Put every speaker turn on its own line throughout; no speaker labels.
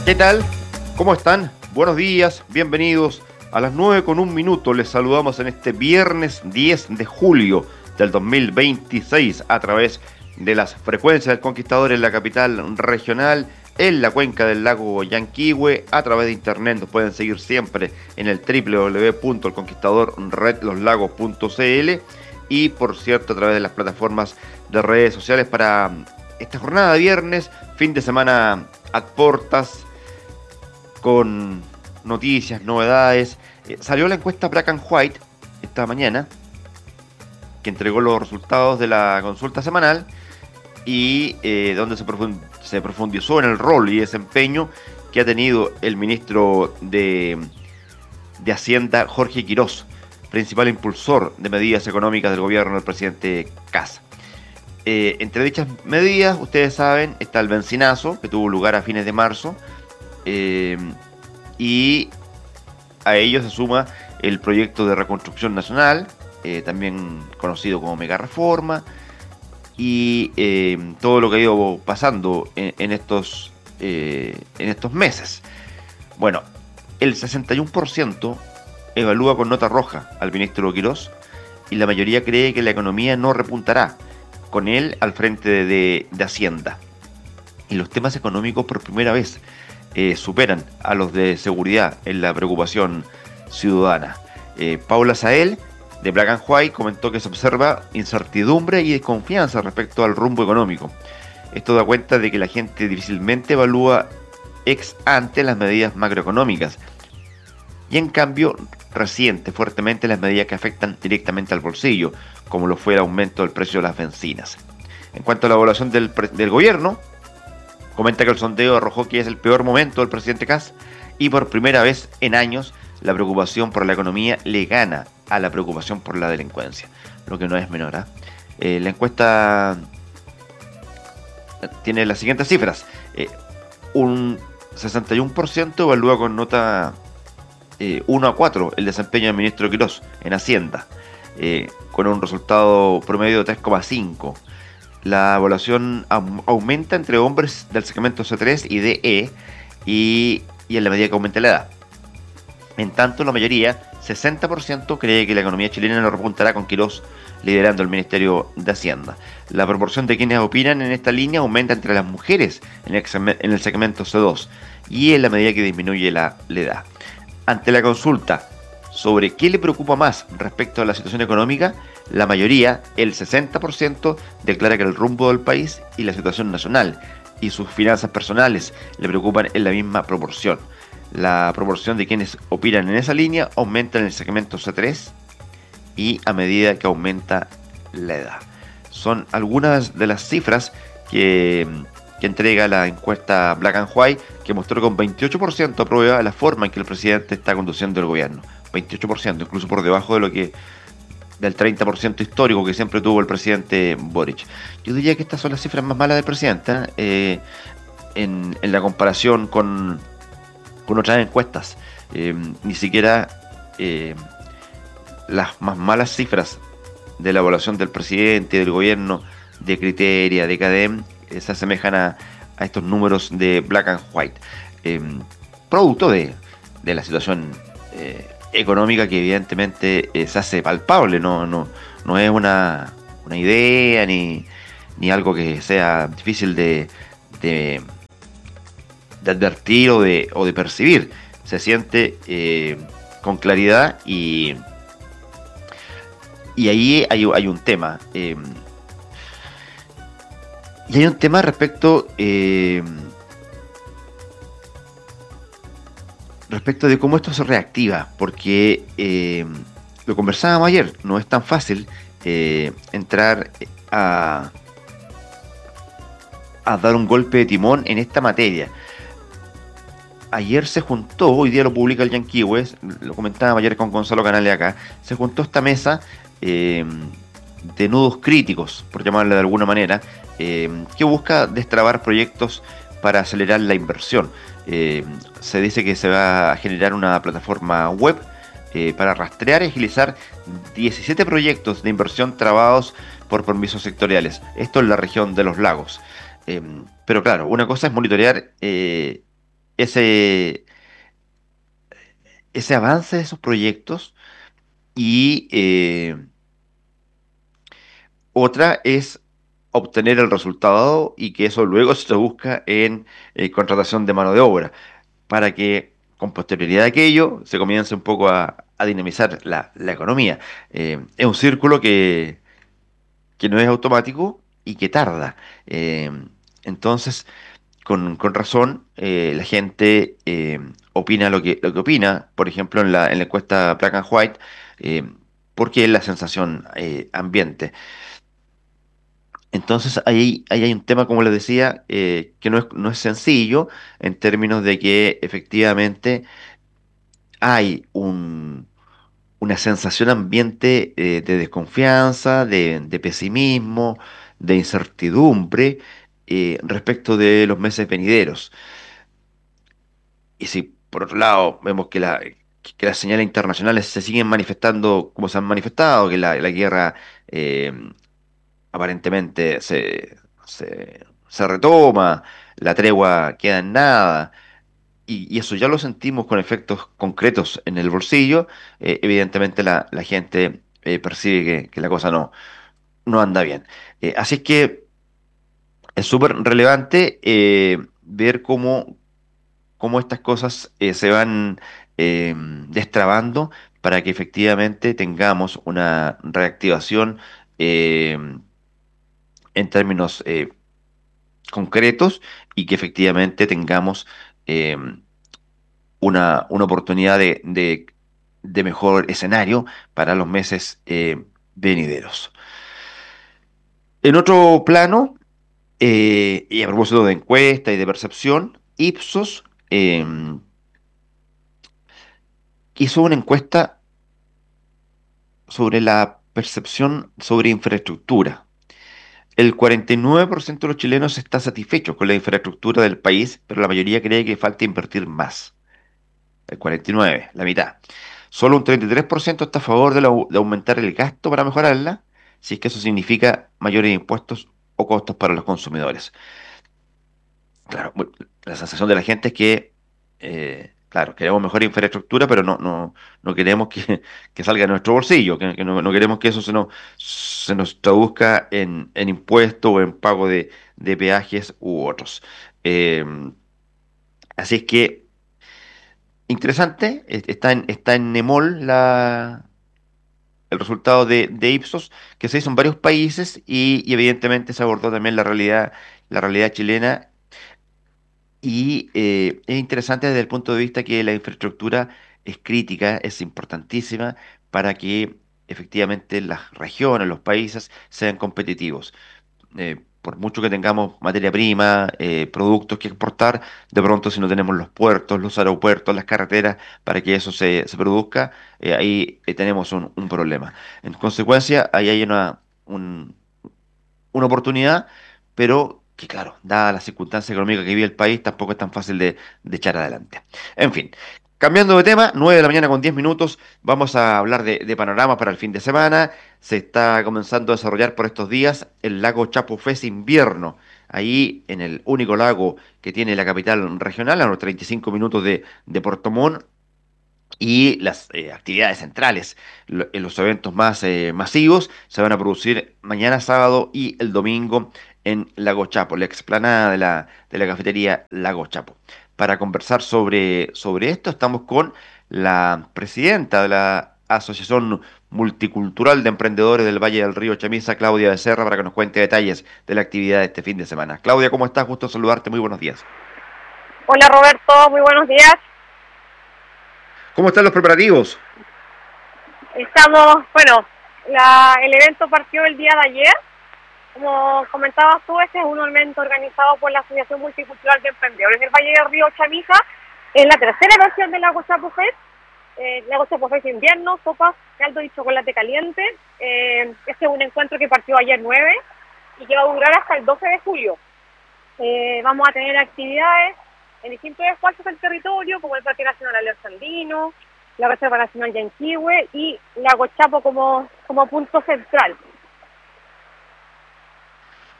¿Qué tal? ¿Cómo están? Buenos días, bienvenidos. A las 9:01 les saludamos en este viernes 10 de julio del 2026 a través de las frecuencias del Conquistador en la capital regional, en la cuenca del lago Yanquihue, a través de internet. Nos pueden seguir siempre en el www.elconquistadorredloslagos.cl y, por cierto, a través de las plataformas de redes sociales para esta jornada de viernes, fin de semana ad portas, con noticias, novedades. Salió la encuesta Black and White esta mañana, que entregó los resultados de la consulta semanal y donde se profundizó en el rol y desempeño que ha tenido el ministro de Hacienda, Jorge Quirós, principal impulsor de medidas económicas del gobierno del presidente Kast. Entre dichas medidas, ustedes saben, está el bencinazo, que tuvo lugar a fines de marzo, y a ello se suma el proyecto de reconstrucción nacional, también conocido como Mega Reforma, y todo lo que ha ido pasando en estos meses. Bueno, el 61% evalúa con nota roja al ministro Quirós y la mayoría cree que la economía no repuntará con él al frente de Hacienda. Y los temas económicos por primera vez superan a los de seguridad en la preocupación ciudadana. Paula Sael, de Black and White, comentó que se observa incertidumbre y desconfianza respecto al rumbo económico. Esto da cuenta de que la gente difícilmente evalúa ex ante las medidas macroeconómicas y en cambio resiente fuertemente las medidas que afectan directamente al bolsillo, como lo fue el aumento del precio de las bencinas. En cuanto a la evaluación del gobierno, comenta que el sondeo arrojó que es el peor momento del presidente Kast y por primera vez en años la preocupación por la economía le gana a la preocupación por la delincuencia, lo que no es menor, ¿eh? La encuesta tiene las siguientes cifras. Un 61% evalúa con nota 1-4 el desempeño del ministro Quirós en Hacienda, con un resultado promedio de 3,5. La evaluación aumenta entre hombres del segmento C3 y DE y en la medida que aumenta la edad. En tanto, la mayoría, 60%, cree que la economía chilena no repuntará con Quirós liderando el Ministerio de Hacienda. La proporción de quienes opinan en esta línea aumenta entre las mujeres en el segmento C2 y en la medida que disminuye la edad. Ante la consulta sobre qué le preocupa más respecto a la situación económica, la mayoría, el 60%, declara que el rumbo del país y la situación nacional y sus finanzas personales le preocupan en la misma proporción. La proporción de quienes opinan en esa línea aumenta en el segmento C3 y a medida que aumenta la edad. Son algunas de las cifras que entrega la encuesta Black and White, que mostró con 28% aprueba la forma en que el presidente está conduciendo el gobierno. 28%, incluso por debajo del 30% histórico que siempre tuvo el presidente Boric. Yo diría que estas son las cifras más malas del presidente, en la comparación con otras encuestas. Ni siquiera las más malas cifras de la evaluación del presidente, del gobierno, de Criteria, de CADEM, se asemejan a estos números de Black and White, producto de la situación económica que evidentemente se hace palpable, no es una idea ni algo que sea difícil de advertir o de percibir. Se siente con claridad y ahí hay un tema. Y hay un tema respecto de cómo esto se reactiva, porque lo conversábamos ayer, no es tan fácil entrar a dar un golpe de timón en esta materia. Ayer se juntó, hoy día lo publica el Yanquihue, lo comentábamos ayer con Gonzalo Canales acá, se juntó esta mesa de nudos críticos, por llamarle de alguna manera, que busca destrabar proyectos para acelerar la inversión. Se dice que se va a generar una plataforma web para rastrear y agilizar 17 proyectos de inversión trabados por permisos sectoriales. Esto en la región de los lagos. Pero claro, una cosa es monitorear ese avance de esos proyectos y otra es obtener el resultado y que eso luego se busca en contratación de mano de obra, para que con posterioridad de aquello se comience un poco a dinamizar la economía. Es un círculo que no es automático y que tarda. Entonces, con razón, la gente opina lo que opina, por ejemplo, en la encuesta Black and White, porque es la sensación ambiente. Entonces, ahí hay un tema, como les decía, que no es sencillo en términos de que efectivamente hay una sensación ambiente de desconfianza, de pesimismo, de incertidumbre respecto de los meses venideros. Y si por otro lado vemos que las señales internacionales se siguen manifestando como se han manifestado, que la guerra eh, aparentemente se retoma, la tregua queda en nada, y eso ya lo sentimos con efectos concretos en el bolsillo, evidentemente la gente percibe que la cosa no anda bien. Así es que es súper relevante ver cómo estas cosas se van destrabando para que efectivamente tengamos una reactivación eh, en términos concretos y que efectivamente tengamos eh, una oportunidad de mejor escenario para los meses venideros. En otro plano, y a propósito de encuesta y de percepción, Ipsos hizo una encuesta sobre la percepción sobre infraestructura. El 49% de los chilenos está satisfecho con la infraestructura del país, pero la mayoría cree que falta invertir más. El 49%, la mitad. Solo un 33% está a favor de aumentar el gasto para mejorarla, si es que eso significa mayores impuestos o costos para los consumidores. Claro, bueno, la sensación de la gente es que, claro, queremos mejor infraestructura, pero no queremos que salga de nuestro bolsillo, que no queremos que eso se nos traduzca en impuestos o en pago de peajes u otros. Eh, Así es que, interesante, está en Nemol el resultado de Ipsos, que se hizo en varios países y evidentemente se abordó también la realidad chilena. Y es interesante desde el punto de vista que la infraestructura es crítica, es importantísima para que efectivamente las regiones, los países sean competitivos. Por mucho que tengamos materia prima, productos que exportar, de pronto si no tenemos los puertos, los aeropuertos, las carreteras para que eso se produzca, ahí tenemos un problema. En consecuencia, ahí hay una oportunidad, pero que claro, dada la circunstancia económica que vive el país, tampoco es tan fácil de echar adelante. En fin, cambiando de tema, 9 de la mañana con 10 minutos, vamos a hablar de panoramas para el fin de semana. Se está comenzando a desarrollar por estos días el lago Chapufés invierno, ahí en el único lago que tiene la capital regional, a unos 35 minutos de Puerto Montt, y las actividades centrales, en los eventos más masivos, se van a producir mañana sábado y el domingo en Lago Chapo, la explanada de la cafetería Lago Chapo. Para conversar sobre esto, estamos con la presidenta de la Asociación Multicultural de Emprendedores del Valle del Río Chamisa, Claudia Becerra, para que nos cuente detalles de la actividad de este fin de semana. Claudia, ¿cómo estás? Gusto saludarte, muy buenos días.
Hola Roberto, muy buenos días.
¿Cómo están los preparativos?
Estamos, bueno, el evento partió el día de ayer. Como comentabas tú, este es un evento organizado por la Asociación Multicultural de Emprendedores del Valle del Río Chamisa. Es la tercera versión del Lago Chapo Fest. Lago Chapo Fest invierno, sopas, caldo y chocolate caliente. Este es un encuentro que partió ayer 9 y que va a durar hasta el 12 de julio. Vamos a tener actividades en distintos espacios del territorio, como el Parque Nacional Alerce Andino, la Reserva Nacional Yanquihue y Lago Chapo como punto central.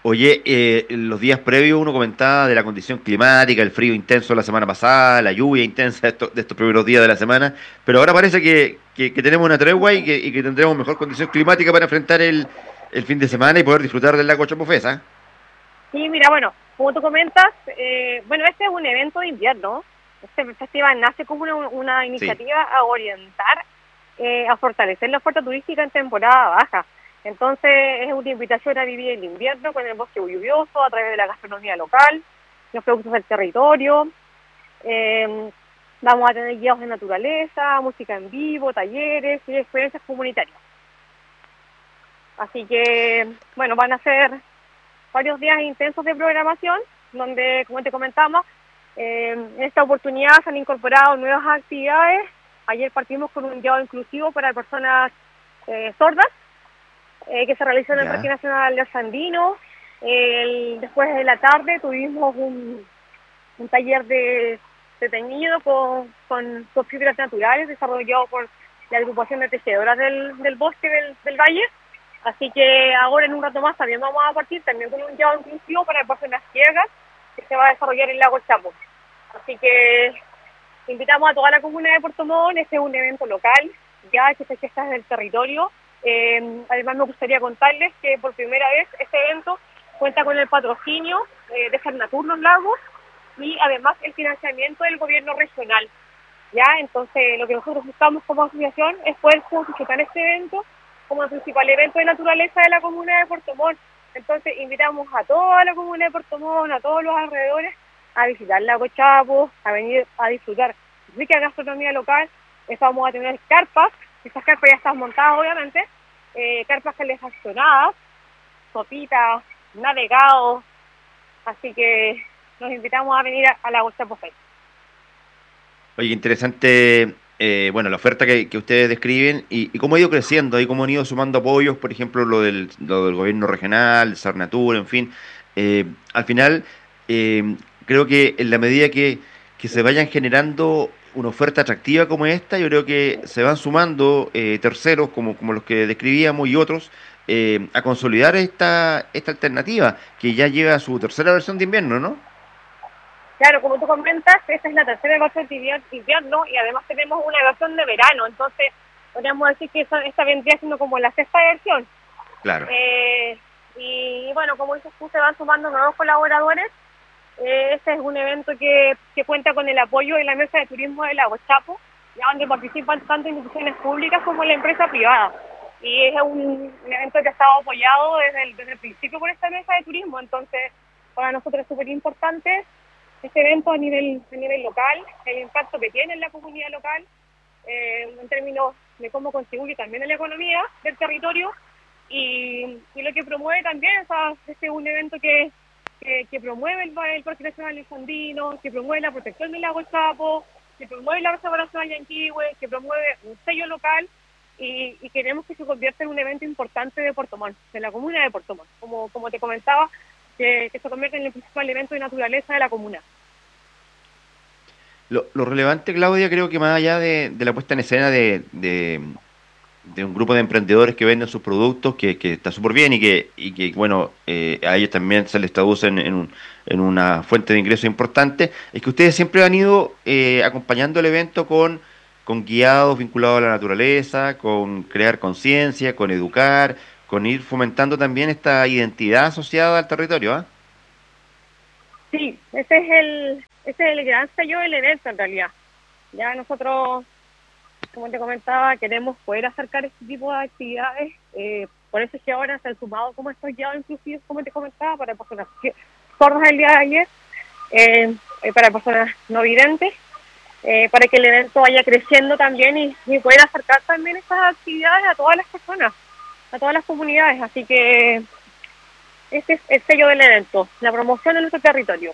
Oye, los días previos uno comentaba de la condición climática, el frío intenso la semana pasada, la lluvia intensa de estos primeros días de la semana, pero ahora parece que tenemos una tregua y que tendremos mejor condición climática para enfrentar el fin de semana y poder disfrutar del lago Chapofesa.
Sí, mira, bueno, como tú comentas, bueno, este es un evento de invierno. Este festival nace como una
Sí,
iniciativa a orientar, a fortalecer la oferta turística en temporada baja. Entonces, es una invitación a vivir el invierno con el bosque lluvioso a través de la gastronomía local, los productos del territorio. Eh, Vamos a tener guías de naturaleza, música en vivo, talleres y experiencias comunitarias. Así que, bueno, van a ser varios días intensos de programación, donde, como te comentamos, en esta oportunidad se han incorporado nuevas actividades. Ayer partimos con un guiado inclusivo para personas sordas, que se realizó en el Parque
ya,
Nacional de Sandino. Después de la tarde tuvimos un taller de teñido con fibras naturales desarrollado por la agrupación de tejedoras del bosque del valle. Así que ahora en un rato más también vamos a partir también con un llado inclusivo para personas ciegas que se va a desarrollar en el lago Chapo. Así que invitamos a toda la comuna de Puerto Montt. Este es un evento local, ya que se gesta desde el territorio. Además me gustaría contarles que por primera vez este evento cuenta con el patrocinio de Cernatur Los Lagos y además el financiamiento del gobierno regional. Ya, entonces lo que nosotros buscamos como asociación es poder justificar este evento como el principal evento de naturaleza de la comuna de Puerto Montt. Entonces invitamos a toda la comuna de Puerto Montt, a todos los alrededores, a visitar Lago Chapo, a venir a disfrutar rica gastronomía local. Vamos a tener carpas, estas carpas ya están montadas obviamente, carpas calefaccionadas, sopitas, navegados, así que nos invitamos a venir a Lago Chapo Fest.
oye, qué interesante, bueno, la oferta que ustedes describen y cómo ha ido creciendo y cómo han ido sumando apoyos, por ejemplo, lo del gobierno regional, Sarnatur, en fin. Al final, creo que en la medida que se vayan generando una oferta atractiva como esta, yo creo que se van sumando terceros como los que describíamos y otros a consolidar esta alternativa que ya llega a su tercera versión de invierno, ¿no?
Claro, como tú comentas, esta es la tercera versión de invierno y además tenemos una versión de verano, entonces podríamos decir que esta vendría siendo como la sexta versión.
Claro.
Eh, y bueno, como dices tú, se van sumando nuevos colaboradores. Este es un evento que cuenta con el apoyo de la Mesa de Turismo del Lago Chapo, ya donde participan tanto instituciones públicas como la empresa privada. Y es un evento que ha estado apoyado desde el principio por esta Mesa de Turismo, entonces para nosotros es súper importante este evento a nivel local, el impacto que tiene en la comunidad local, en términos de cómo contribuye también a la economía del territorio y lo que promueve también, o sea, este es un evento que promueve el Parque Nacional de Sandino, que promueve la protección del lago Chapo, que promueve la Reserva Nacional Yanquihue, que promueve un sello local y queremos que se convierta en un evento importante de Puerto Montt, de la comuna de Puerto Montt, como te comentaba, que se convierte en el principal evento de naturaleza de la comuna.
Lo relevante, Claudia, creo que más allá de la puesta en escena de un grupo de emprendedores que venden sus productos, que está súper bien y que bueno, a ellos también se les traduce en una fuente de ingresos importante, es que ustedes siempre han ido acompañando el evento con guiados vinculados a la naturaleza, con crear conciencia, con educar, con ir fomentando también esta identidad asociada al territorio, ¿ah?
Sí, ese es el gran sello del evento en realidad. Ya nosotros, como te comentaba, queremos poder acercar este tipo de actividades. Por eso es que ahora se han sumado como estos guiados inclusivos, como te comentaba, para personas sordas el día de ayer, para personas no videntes, para que el evento vaya creciendo también y poder acercar también estas actividades a todas las personas, a todas las comunidades. Así que este es el sello del evento, la promoción de nuestro territorio.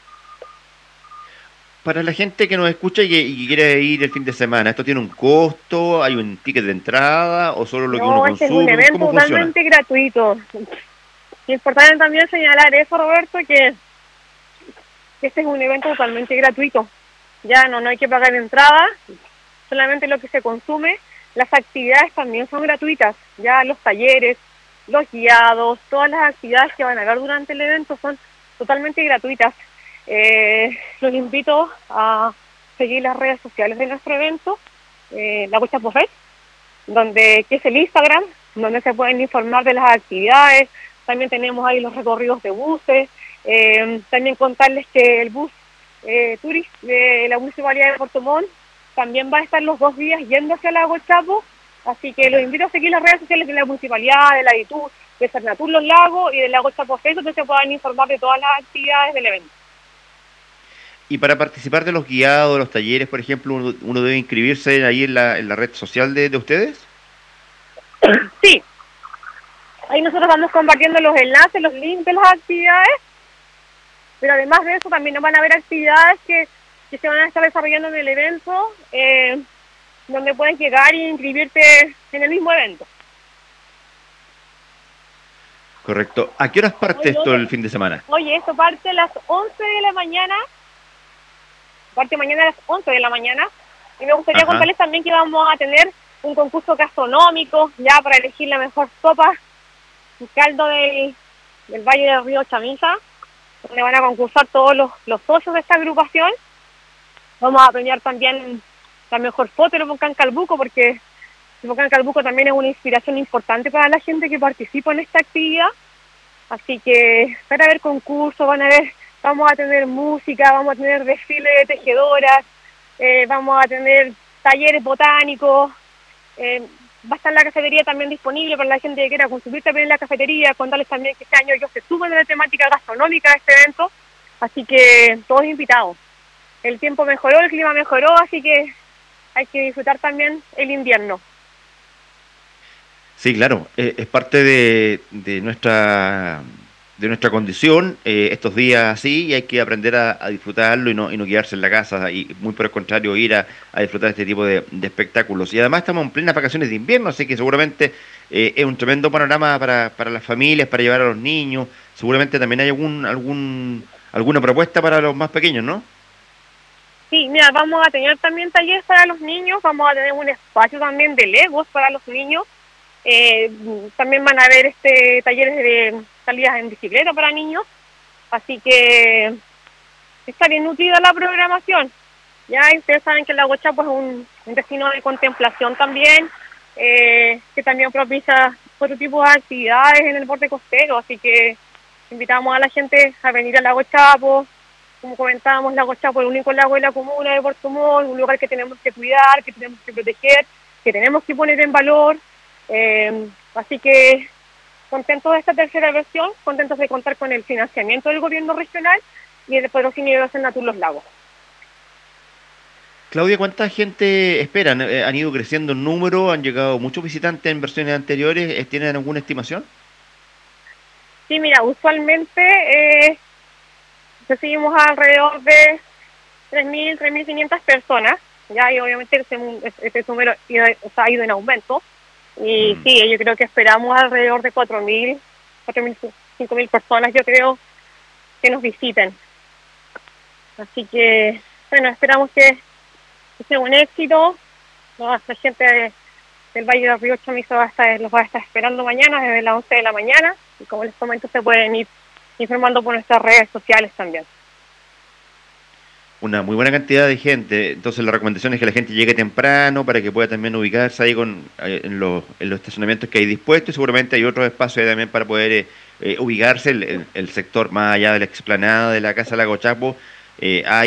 Para la gente que nos escucha y que quiere ir el fin de semana, ¿esto tiene un costo? ¿Hay un ticket de entrada o solo lo que uno
No, este es un
consume?
evento
¿Cómo funciona?
totalmente gratuito. Y es importante también señalar eso, Roberto, que este es un evento totalmente gratuito. Ya no hay que pagar entrada, solamente lo que se consume. Las actividades también son gratuitas, ya los talleres, los guiados, todas las actividades que van a haber durante el evento son totalmente gratuitas. Los invito a seguir las redes sociales de nuestro evento, la Cochapo Fest, que es el Instagram, donde se pueden informar de las actividades. También tenemos ahí los recorridos de buses. También contarles que el bus Turist de la Municipalidad de Puerto Montt también va a estar los 2 días yendo hacia Lago Chapo, así que los invito a seguir las redes sociales de la Municipalidad, de la DITUR, de Cernatur Los Lagos y del Lago Chapo Fest, donde se puedan informar de todas las actividades del evento.
Y para participar de los guiados, los talleres, por ejemplo, uno debe inscribirse ahí en la red social de ustedes.
Sí, ahí nosotros vamos compartiendo los enlaces, los links de las actividades, pero además de eso también van a haber actividades que se van a estar desarrollando en el evento, donde puedes llegar e inscribirte en el mismo evento.
Correcto. ¿A qué horas parte esto el fin de semana?
Oye, esto parte a las 11 de la mañana, parte mañana a las 11 de la mañana, y me gustaría contarles también que vamos a tener un concurso gastronómico, ya para elegir la mejor sopa, un caldo del Valle del Río Chamisa, donde van a concursar todos los socios de esta agrupación. Vamos a premiar también la mejor foto del volcán Calbuco, porque el volcán Calbuco también es una inspiración importante para la gente que participa en esta actividad. Así que van a haber concursos, vamos a tener música, vamos a tener desfile de tejedoras, vamos a tener talleres botánicos, va a estar la cafetería también disponible para la gente que quiera consumir también en la cafetería. Contarles también que este año ellos se suman a la temática gastronómica de este evento, así que todos invitados. El tiempo mejoró, el clima mejoró, así que hay que disfrutar también el invierno.
Sí, claro, es parte de nuestra condición estos días así, y hay que aprender a disfrutarlo y no quedarse en la casa, y muy por el contrario ir a disfrutar este tipo de espectáculos. Y además estamos en plenas vacaciones de invierno, así que seguramente es un tremendo panorama para las familias, para llevar a los niños. Seguramente también hay alguna propuesta para los más pequeños, ¿no?
Sí, mira, vamos a tener también talleres para los niños, vamos a tener un espacio también de Legos para los niños. También van a haber talleres de salidas en bicicleta para niños, así que está bien nutrida la programación. Ya ustedes saben que el Lago Chapo es un destino de contemplación también, que también propicia otro tipo de actividades en el borde costero, así que invitamos a la gente a venir al Lago Chapo. Como comentábamos, Lago Chapo es el único lago de la comuna de Puerto Montt, un lugar que tenemos que cuidar, que tenemos que proteger, que tenemos que poner en valor. Así que contentos de esta tercera versión, contentos de contar con el financiamiento del gobierno regional y el patrocinio de Cernatur Los Lagos.
Claudia, ¿cuánta gente esperan? ¿Han ido creciendo en número? ¿Han llegado muchos visitantes en versiones anteriores? ¿Tienen alguna estimación?
Sí, mira, usualmente recibimos alrededor de 3.000, 3.500 personas, ya, y obviamente ese número ha ido en aumento. Y sí, yo creo que esperamos alrededor de 4.000, 5.000 personas, yo creo, que nos visiten. Así que, bueno, esperamos que sea un éxito. La gente del Valle del Río Chamisa los va a estar esperando mañana desde las 11 de la mañana. Y como les comento, se pueden ir informando por nuestras redes sociales también.
Una muy buena cantidad de gente. Entonces la recomendación es que la gente llegue temprano para que pueda también ubicarse ahí en los estacionamientos que hay dispuestos, y seguramente hay otros espacios ahí también para poder ubicarse. El sector más allá de la explanada de la Casa Lago Chapo, hay